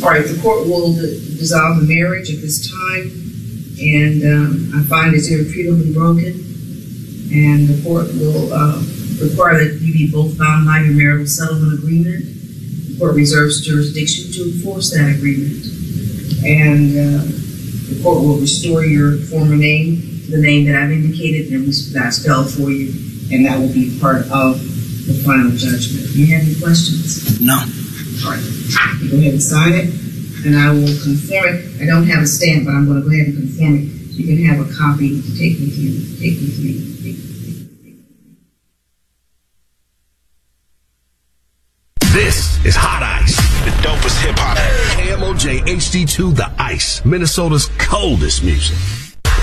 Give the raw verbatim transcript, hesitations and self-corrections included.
All right, the court will d- dissolve the marriage at this time, and um, I find it's irretrievably broken, and the court will uh, require that you be both bound by your marital settlement agreement. The court reserves jurisdiction to enforce that agreement, and uh, the court will restore your former name to the name that I've indicated and that I spelled for you, and that will be part of the final judgment. Do you have any questions? No. All right. You go ahead and sign it, and I will conform it. I don't have a stamp, but I'm going to go ahead and conform it. You can have a copy to take with you. Take with you. Take with you. This is Hot Ice, the dopest hip hop. K M O J H D two, The Ice, Minnesota's coldest music.